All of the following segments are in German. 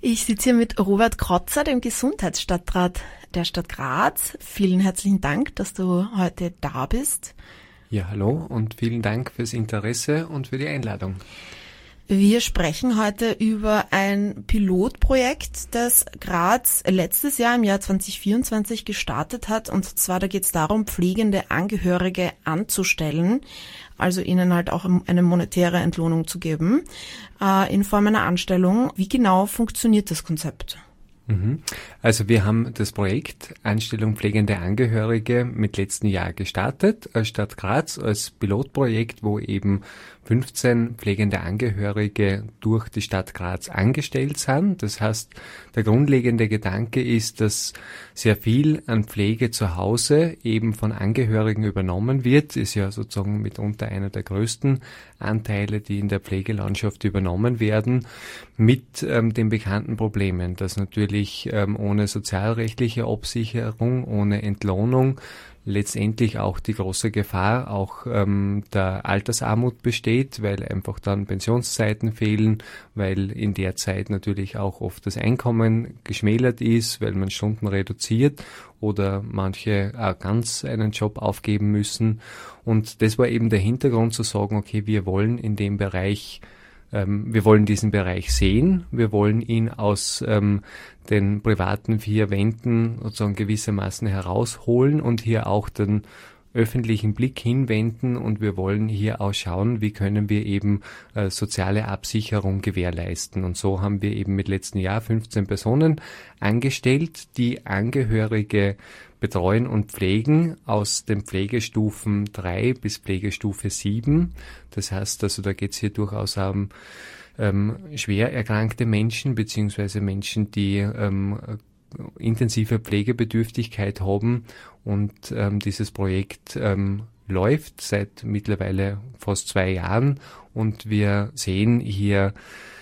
Ich sitze hier mit Robert Krotzer, dem Gesundheitsstadtrat der Stadt Graz. Vielen herzlichen Dank, dass du heute da bist. Ja, hallo und vielen Dank fürs Interesse und für die Einladung. Wir sprechen heute über ein Pilotprojekt, das Graz letztes Jahr im Jahr 2024 gestartet hat. Und zwar, da geht es darum, pflegende Angehörige anzustellen, also ihnen halt auch eine monetäre Entlohnung zu geben, in Form einer Anstellung. Wie genau funktioniert das Konzept? Also wir haben das Projekt Anstellung pflegende Angehörige mit letzten Jahr gestartet als Stadt Graz, als Pilotprojekt, wo eben 15 pflegende Angehörige durch die Stadt Graz angestellt sind. Das heißt, der grundlegende Gedanke ist, dass sehr viel an Pflege zu Hause eben von Angehörigen übernommen wird. Ist ja sozusagen mitunter einer der größten Anteile, die in der Pflegelandschaft übernommen werden, mit den bekannten Problemen, dass natürlich ohne sozialrechtliche Absicherung, ohne Entlohnung letztendlich auch die große Gefahr auch der Altersarmut besteht, weil einfach dann Pensionszeiten fehlen, weil in der Zeit natürlich auch oft das Einkommen geschmälert ist, weil man Stunden reduziert oder manche auch ganz einen Job aufgeben müssen. Und das war eben der Hintergrund zu sagen, okay, wir wollen in dem Bereich wir wollen diesen Bereich sehen, wir wollen ihn aus den privaten vier Wänden sozusagen gewissermaßen herausholen und hier auch den öffentlichen Blick hinwenden und wir wollen hier auch schauen, wie können wir eben soziale Absicherung gewährleisten. Und so haben wir eben mit letzten Jahr 15 Personen angestellt, die Angehörige betreuen und pflegen aus den Pflegestufen 3 bis Pflegestufe 7. Das heißt, also da geht es hier durchaus um schwer erkrankte Menschen beziehungsweise Menschen, die intensive Pflegebedürftigkeit haben und dieses Projekt läuft seit mittlerweile fast 2 Jahren und wir sehen hier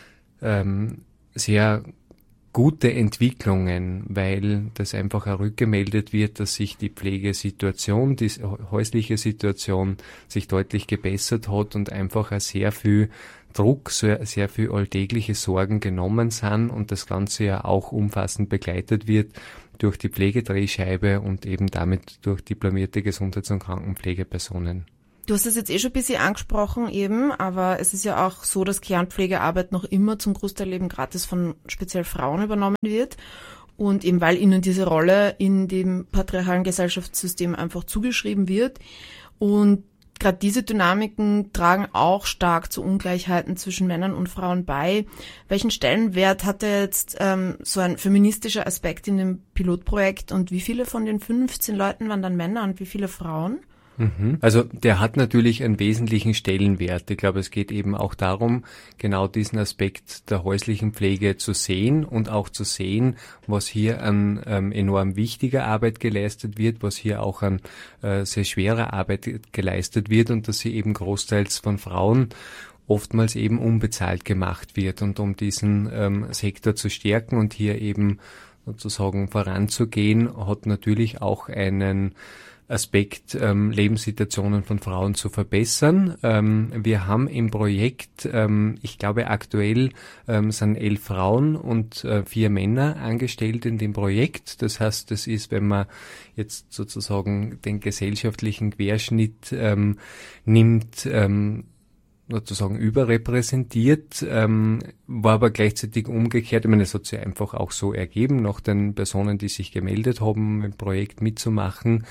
sehr gute Entwicklungen, weil das einfach auch rückgemeldet wird, dass sich die Pflegesituation, die häusliche Situation sich deutlich gebessert hat und einfach auch sehr viel Druck, sehr viel alltägliche Sorgen genommen sind und das Ganze ja auch umfassend begleitet wird durch die Pflegedrehscheibe und eben damit durch diplomierte Gesundheits- und Krankenpflegepersonen. Du hast es jetzt schon ein bisschen angesprochen eben, aber es ist ja auch so, dass Kernpflegearbeit noch immer zum Großteil eben gratis von speziell Frauen übernommen wird und eben weil ihnen diese Rolle in dem patriarchalen Gesellschaftssystem einfach zugeschrieben wird und gerade diese Dynamiken tragen auch stark zu Ungleichheiten zwischen Männern und Frauen bei. Welchen Stellenwert hatte jetzt so ein feministischer Aspekt in dem Pilotprojekt und wie viele von den 15 Leuten waren dann Männer und wie viele Frauen? Also der hat natürlich einen wesentlichen Stellenwert. Ich glaube, es geht eben auch darum, genau diesen Aspekt der häuslichen Pflege zu sehen und auch zu sehen, was hier an enorm wichtiger Arbeit geleistet wird, was hier auch an sehr schwerer Arbeit geleistet wird und dass sie eben großteils von Frauen oftmals eben unbezahlt gemacht wird. Und um diesen Sektor zu stärken und hier eben sozusagen voranzugehen, hat natürlich auch einen Aspekt, Lebenssituationen von Frauen zu verbessern. Wir haben im Projekt, ich glaube aktuell sind 11 Frauen und 4 Männer angestellt in dem Projekt. Das heißt, das ist, wenn man jetzt sozusagen den gesellschaftlichen Querschnitt nimmt, sozusagen überrepräsentiert, war aber gleichzeitig umgekehrt. Ich meine, es hat sich einfach auch so ergeben, nach den Personen, die sich gemeldet haben, im Projekt mitzumachen.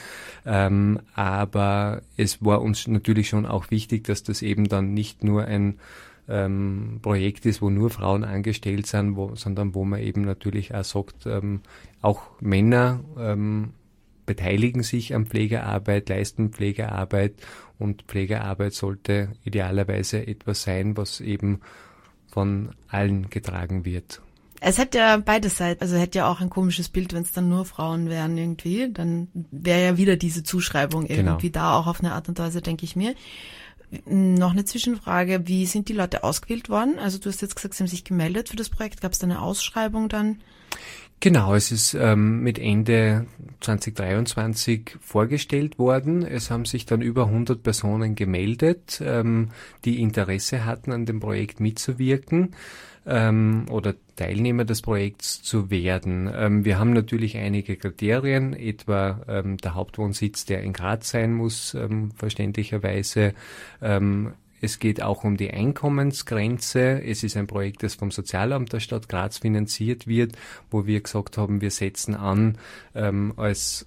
Aber es war uns natürlich schon auch wichtig, dass das eben dann nicht nur ein Projekt ist, wo nur Frauen angestellt sind, sondern wo man eben natürlich auch sagt, auch Männer beteiligen sich an Pflegearbeit, leisten Pflegearbeit und Pflegearbeit sollte idealerweise etwas sein, was eben von allen getragen wird. Es hätte ja beide Seiten, also hätte ja auch ein komisches Bild, wenn es dann nur Frauen wären irgendwie, dann wäre ja wieder diese Zuschreibung irgendwie da, auch auf eine Art und Weise, denke ich mir. Noch eine Zwischenfrage, wie sind die Leute ausgewählt worden? Also du hast jetzt gesagt, sie haben sich gemeldet für das Projekt, gab es da eine Ausschreibung dann? Genau, es ist mit Ende 2023 vorgestellt worden. Es haben sich dann über 100 Personen gemeldet, die Interesse hatten, an dem Projekt mitzuwirken. oder Teilnehmer des Projekts zu werden. Wir haben natürlich einige Kriterien, etwa der Hauptwohnsitz, der in Graz sein muss, verständlicherweise. Es geht auch um die Einkommensgrenze. Es ist ein Projekt, das vom Sozialamt der Stadt Graz finanziert wird, wo wir gesagt haben, wir setzen an als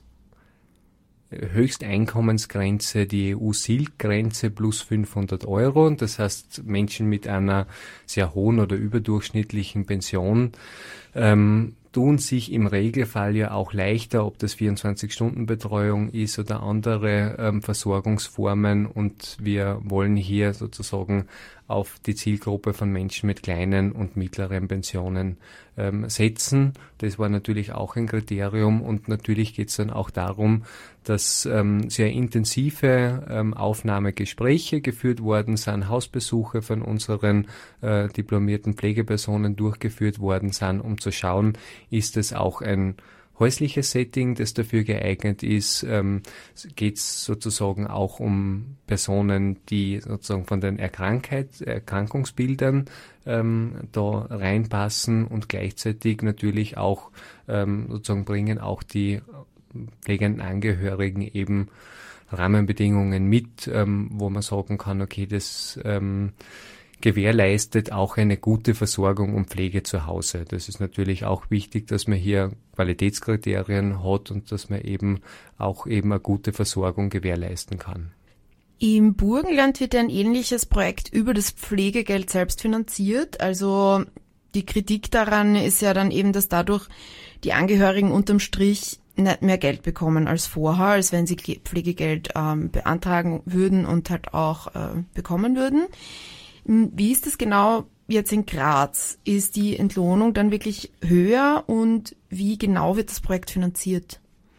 Höchsteinkommensgrenze die EU-SILK-Grenze plus 500 Euro. Das heißt, Menschen mit einer sehr hohen oder überdurchschnittlichen Pension tun sich im Regelfall ja auch leichter, ob das 24-Stunden-Betreuung ist oder andere Versorgungsformen, und wir wollen hier sozusagen auf die Zielgruppe von Menschen mit kleinen und mittleren Pensionen setzen. Das war natürlich auch ein Kriterium, und natürlich geht es dann auch darum, dass sehr intensive Aufnahmegespräche geführt worden sind, Hausbesuche von unseren diplomierten Pflegepersonen durchgeführt worden sind, um zu schauen, ist es auch ein häusliches Setting, das dafür geeignet ist, geht es sozusagen auch um Personen, die sozusagen von den Erkrankungsbildern da reinpassen, und gleichzeitig natürlich auch sozusagen bringen auch die pflegenden Angehörigen eben Rahmenbedingungen mit, wo man sagen kann, okay, das gewährleistet auch eine gute Versorgung und Pflege zu Hause. Das ist natürlich auch wichtig, dass man hier Qualitätskriterien hat und dass man eben auch eine gute Versorgung gewährleisten kann. Im Burgenland wird ein ähnliches Projekt über das Pflegegeld selbst finanziert. Also die Kritik daran ist ja dann eben, dass dadurch die Angehörigen unterm Strich nicht mehr Geld bekommen als vorher, als wenn sie Pflegegeld beantragen würden und halt auch bekommen würden. Wie ist das genau jetzt in Graz? Ist die Entlohnung dann wirklich höher, und wie genau wird das Projekt finanziert?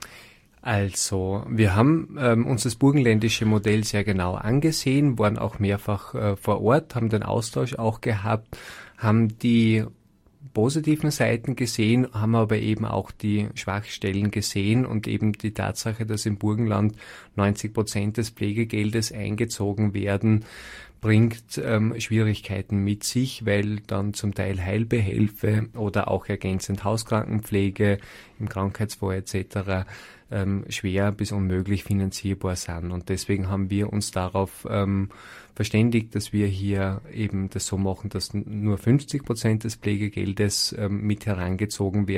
Also, wir haben uns das burgenländische Modell sehr genau angesehen, waren auch mehrfach vor Ort, haben den Austausch auch gehabt, haben die positiven Seiten gesehen, haben aber eben auch die Schwachstellen gesehen, und eben die Tatsache, dass im Burgenland 90% des Pflegegeldes eingezogen werden, bringt Schwierigkeiten mit sich, weil dann zum Teil Heilbehelfe oder auch ergänzend Hauskrankenpflege im Krankheitsfall etc. Schwer bis unmöglich finanzierbar sind. Und deswegen haben wir uns darauf verständigt, dass wir hier eben das so machen, dass nur 50% des Pflegegeldes mit herangezogen werden.